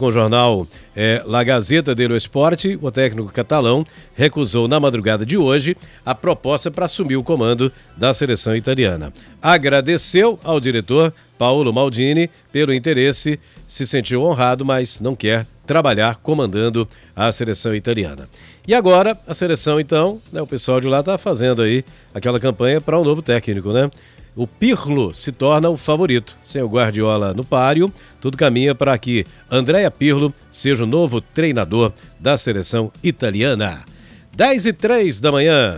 com o jornal La Gazzetta dello Sport, o técnico catalão recusou na madrugada de hoje a proposta para assumir o comando da seleção italiana. Agradeceu ao diretor Paolo Maldini pelo interesse, se sentiu honrado, mas não quer trabalhar comandando a seleção italiana. E agora a seleção, então, o pessoal de lá está fazendo aí aquela campanha para um novo técnico, né? O Pirlo se torna o favorito. Sem o Guardiola no páreo, tudo caminha para que Andrea Pirlo seja o novo treinador da seleção italiana. 10h03 da manhã.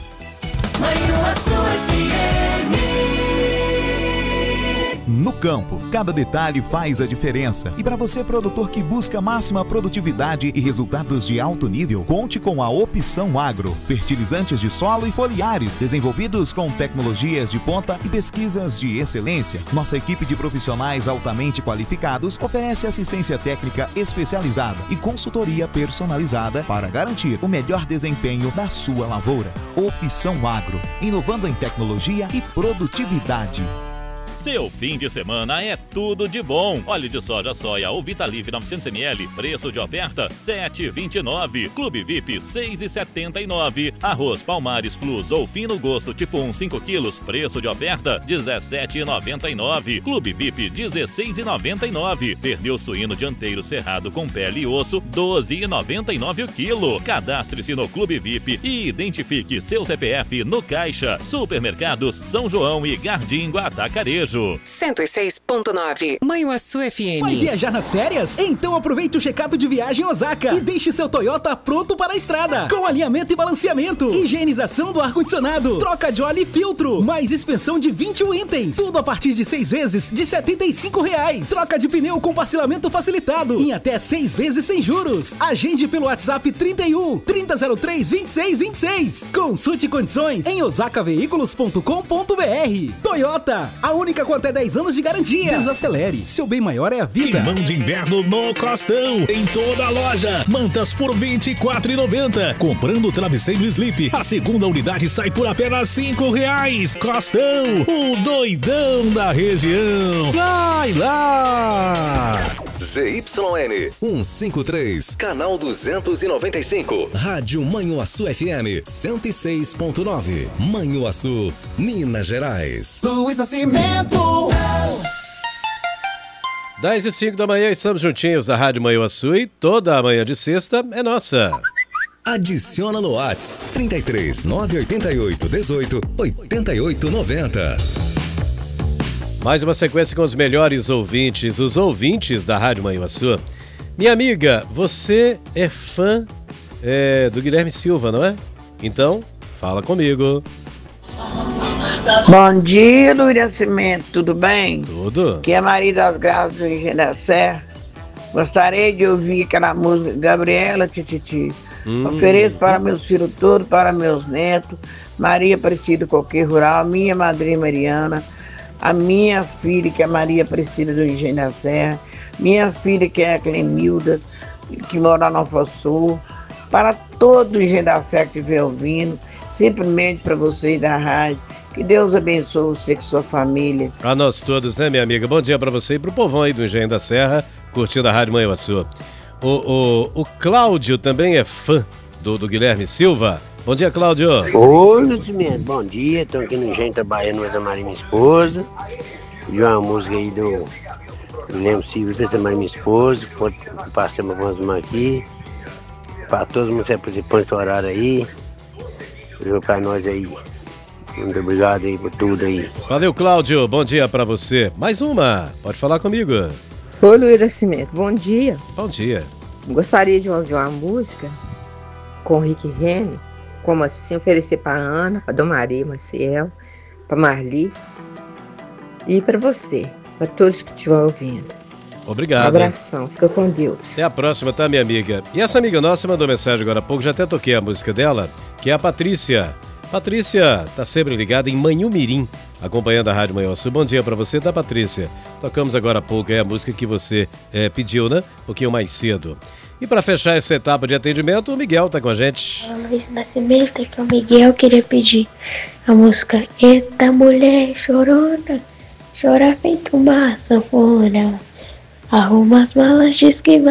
No campo, cada detalhe faz a diferença. E para você, produtor que busca máxima produtividade e resultados de alto nível, conte com a Opção Agro. Fertilizantes de solo e foliares, desenvolvidos com tecnologias de ponta e pesquisas de excelência. Nossa equipe de profissionais altamente qualificados oferece assistência técnica especializada e consultoria personalizada para garantir o melhor desempenho da sua lavoura. Opção Agro, inovando em tecnologia e produtividade. Seu fim de semana é tudo de bom. Óleo de soja ou Vitalive 900ml, preço de oferta R$ 7,29. Clube VIP R$ 6,79. Arroz Palmares Plus ou Fino Gosto tipo 1 5 quilos, preço de oferta R$ 17,99. Clube VIP R$ 16,99. Pernil suíno dianteiro cerrado com pele e osso R$ 12,99 o quilo. Cadastre-se no Clube VIP e identifique seu CPF no caixa. Supermercados São João e Gardim Atacarejo. 106.9 Manhuaçu FM. Vai viajar nas férias? Então aproveite o check-up de viagem Osaka e deixe seu Toyota pronto para a estrada. Com alinhamento e balanceamento, higienização do ar-condicionado, troca de óleo e filtro, mais expensão de 21 itens. Tudo a partir de 6 vezes de R$ 75. Troca de pneu com parcelamento facilitado em até 6 vezes sem juros. Agende pelo WhatsApp 31 3003 2626. Consulte condições em osakaveículos.com.br. Toyota, a única com até 10 anos de garantia. Desacelere, seu bem maior é a vida. Queimão de inverno no Costão, em toda a loja. Mantas por R$ 24,90. Comprando o travesseiro Sleep, a segunda unidade sai por apenas R$ 5. Costão, o doidão da região. Vai lá! ZYN 153, canal 295. Rádio Manhuaçu FM 106.9. Manhuaçu, Minas Gerais. Luiz Nascimento. 10h05 da manhã, estamos juntinhos da Rádio Manhuaçu e toda a manhã de sexta é nossa. Adiciona no WhatsApp 33 988 18 88 90. Mais uma sequência com os melhores ouvintes, os ouvintes da Rádio Manhuaçu. Minha amiga, você é fã do Guilherme Silva, não é? Então, fala comigo. Bom dia, Luiz Nascimento, tudo bem? Tudo. Aqui é Maria das Graças do Engenho da Serra. Gostaria de ouvir aquela música Gabriela Tititi. Ofereço para meus filhos todos, para meus netos, Maria Aparecida Coqueiro Rural, minha madrinha Mariana, a minha filha, que é Maria Aparecida do Engenho da Serra, minha filha, que é a Clemilda, que mora na Nova Sul, para todo o Engenho da Serra que estiver ouvindo, simplesmente para você da rádio. Que Deus abençoe você com sua família. A nós todos, né, minha amiga? Bom dia para você e pro povão aí do Engenho da Serra, curtindo a Rádio Manhuaçu. O Cláudio também é fã do Guilherme Silva. Bom dia, Cláudio. Oi, Lucimento. Bom dia. Estou aqui no Engenho trabalhando com a Maria, minha esposa. E uma música aí do Guilherme Silva, essa Maria, minha esposa. Passei uma voz aqui. Para todos os participantes do horário aí. Para nós aí. Muito obrigado aí por tudo aí. Valeu, Cláudio. Bom dia pra você. Mais uma. Pode falar comigo. Oi, Luiz Nascimento. Bom dia. Bom dia. Gostaria de ouvir uma música com o Rick Renner, como assim, oferecer pra Ana, pra Dona Maria, Maciel, pra Marli e pra você, pra todos que estiverem ouvindo. Obrigado. Um abração. Fica com Deus. Até a próxima, tá, minha amiga? E essa amiga nossa mandou mensagem agora há pouco, já até toquei a música dela, que é a Patrícia. Patrícia tá sempre ligada em Manhumirim, acompanhando a Rádio Manhuaçu. Bom dia pra você, tá, Patrícia? Tocamos agora há pouco a música que você pediu, né? Um pouquinho mais cedo. E pra fechar essa etapa de atendimento, o Miguel tá com a gente. Luiz Nascimento, que é o Miguel, queria pedir a música Eita Mulher Chorona, chora feito uma sanfona, arruma as malas, diz que vai.